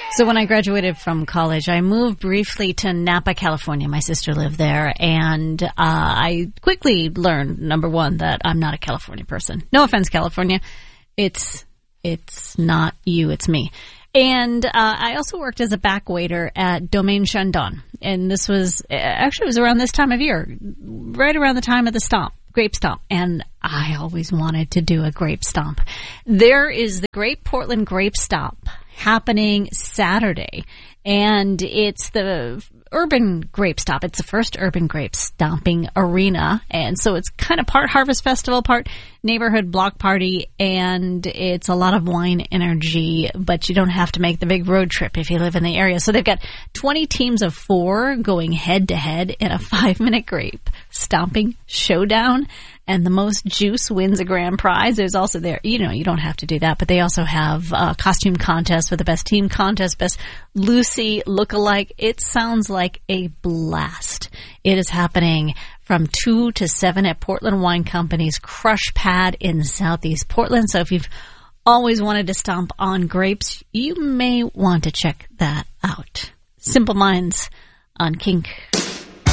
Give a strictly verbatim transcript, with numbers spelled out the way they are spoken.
So when I graduated from college, I moved briefly to Napa, California. My sister lived there, and uh, I quickly learned, number one, that I'm not a California person. No offense, California. It's it's not you, it's me. And uh, I also worked as a back waiter at Domaine Chandon. And this was, actually it was around this time of year, right around the time of the stomp, grape stomp. And I always wanted to do a grape stomp. There is the Great Portland Grape Stomp happening Saturday. And it's the urban grape stomp. It's the first urban grape stomping arena. And so it's kind of part Harvest Festival, part neighborhood block party, and it's a lot of wine energy, but you don't have to make the big road trip if you live in the area. So they've got twenty teams of four going head to head in a five minute grape stomping showdown. And the most juice wins a grand prize. There's also there, you know, you don't have to do that, but they also have a costume contest with the best team contest, best Lucy lookalike. It sounds like a blast. It is happening from two to seven at Portland Wine Company's Crush Pad in Southeast Portland. So if you've always wanted to stomp on grapes, you may want to check that out. Simple Minds on Kink.